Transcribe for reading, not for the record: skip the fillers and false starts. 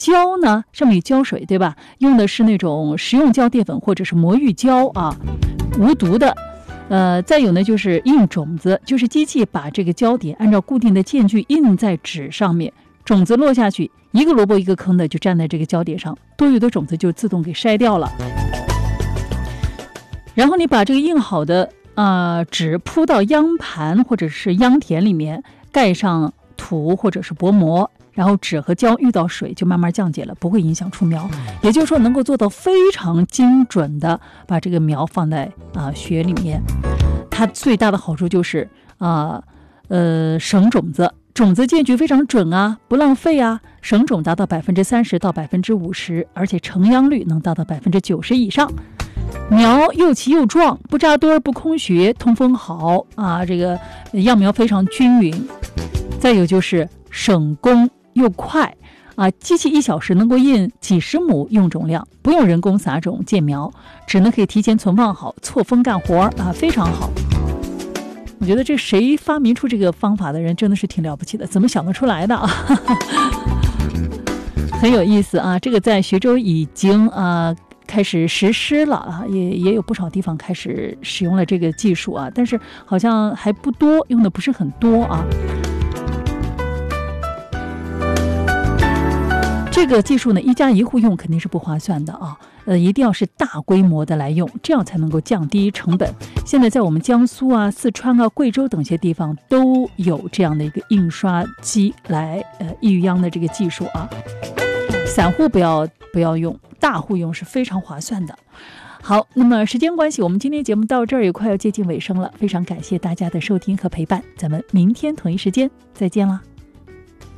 胶呢，上面有胶水，对吧？用的是那种食用胶淀粉或者是魔芋胶啊，无毒的。再有呢就是印种子，就是机器把这个胶点按照固定的间距印在纸上面，种子落下去，一个萝卜一个坑的就站在这个胶点上，多余的种子就自动给筛掉了。然后你把这个印好的纸铺到秧盘或者是秧田里面，盖上土或者是薄膜，然后纸和胶遇到水就慢慢降解了，不会影响出苗。也就是说能够做到非常精准的把这个苗放在穴里面。它最大的好处就是省种子，种子间距非常准啊，不浪费啊，省种达到30%到50%，而且成秧率能达到90%以上。苗又齐又壮，不扎堆不空穴，通风好啊，这个样苗非常均匀。再有就是省工又快啊，机器1小时能够印几十亩用种量，不用人工撒种建苗，只能可以提前存放好，错峰干活啊，非常好。我觉得这谁发明出这个方法的人真的是挺了不起的，怎么想得出来的啊？很有意思啊，这个在徐州已经开始实施了啊，也有不少地方开始使用了这个技术啊，但是好像还不多，用的不是很多啊。这个技术呢，1家1户用肯定是不划算的啊，一定要是大规模的来用，这样才能够降低成本。现在在我们江苏啊、四川啊、贵州等些地方都有这样的一个印刷机来育秧的这个技术啊。散户不要用，大户用是非常划算的。好，那么时间关系，我们今天节目到这儿也快要接近尾声了，非常感谢大家的收听和陪伴，咱们明天同一时间再见啦。